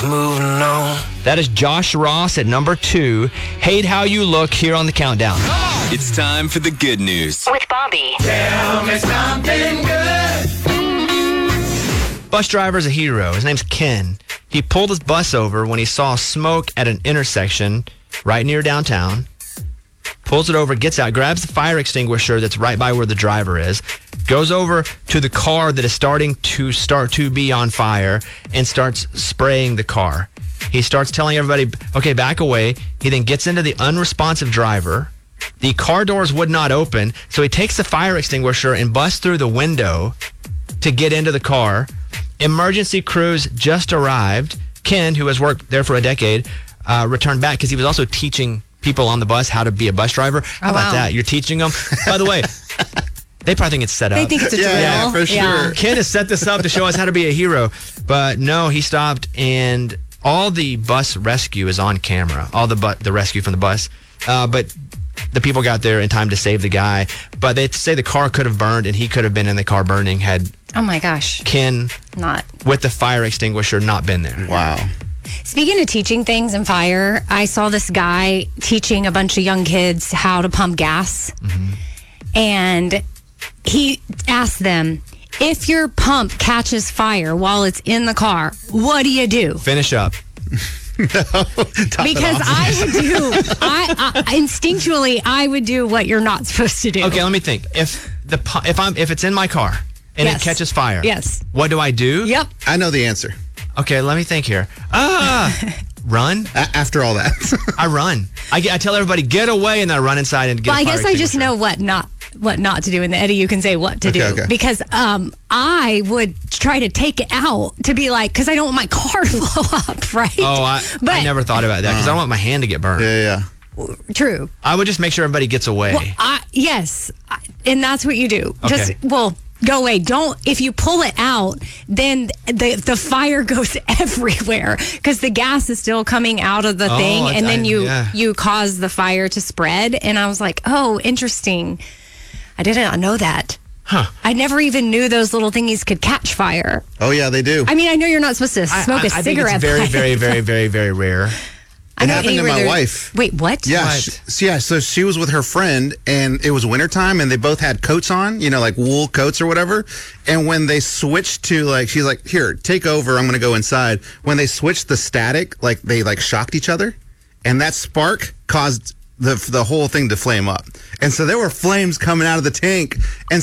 moving on. That is Josh Ross at number 2. Hate How You Look here on the countdown. It's time for the good news. With Bobby. Tell me something good. Bus driver's a hero. His name's Ken. He pulled his bus over when he saw smoke at an intersection right near downtown. Pulls it over, gets out, grabs the fire extinguisher that's right by where the driver is, goes over to the car that is starting to be on fire and starts spraying the car. He starts telling everybody, okay, back away. He then gets into the unresponsive driver. The car doors would not open, so he takes the fire extinguisher and busts through the window to get into the car. Emergency crews just arrived. Ken, who has worked there for a decade, returned back because he was also teaching people on the bus how to be a bus driver. How about that? You're teaching them. By the way, they probably think it's set up. They think it's a drill. Yeah, for sure. Yeah. Ken has set this up to show us how to be a hero. But no, he stopped, and all the bus rescue is on camera. All the rescue from the bus. But the people got there in time to save the guy. But they say the car could have burned, and he could have been in the car burning had Oh my gosh. Ken Not. with the fire extinguisher not been there. Wow. Speaking of teaching things and fire, I saw this guy teaching a bunch of young kids how to pump gas. Mm-hmm. And he asked them, if your pump catches fire while it's in the car, what do you do? Finish up. Because I would do, instinctually, I would do what you're not supposed to do. Okay, let me think. If it's in my car and Yes. it catches fire, Yes. what do I do? Yep. I know the answer. Okay, let me think here. Run. After all that. I run. I tell everybody get away, and then I run inside and get. Well, a I fire guess I just extinguisher. know what not to do, and Eddie, you can say what to do Okay. because I would try to take it out to be like, because I don't want my car to blow up, right? Oh, I But- never thought about that because I don't want my hand to get burned. Yeah. True. I would just make sure everybody gets away. Well, and that's what you do. Just Okay. go away. Don't. If you pull it out, then the fire goes everywhere because the gas is still coming out of the thing, and then you cause the fire to spread. And I was like, oh, interesting. I did not know that. Huh. I never even knew those little thingies could catch fire. Oh, yeah, they do. I mean, I know you're not supposed to smoke a I think cigarette. it's very, pipe. very, very, very, very rare. I It know happened to my there's- wife. Wait, what? Yeah, What? so she was with her friend, and it was wintertime, and they both had coats on, like wool coats or whatever. And when they switched to, she's like, here, take over, I'm going to go inside. When they switched the static, they shocked each other, and that spark caused the whole thing to flame up. And so there were flames coming out of the tank, and